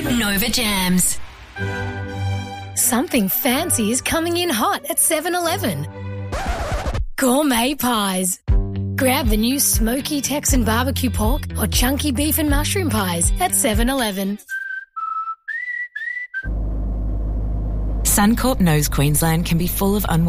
Nova Jams. Something fancy is coming in hot at 7-Eleven. Gourmet pies. Grab the new smoky Texan barbecue pork or chunky beef and mushroom pies at 7-Eleven. Suncorp knows Queensland can be full of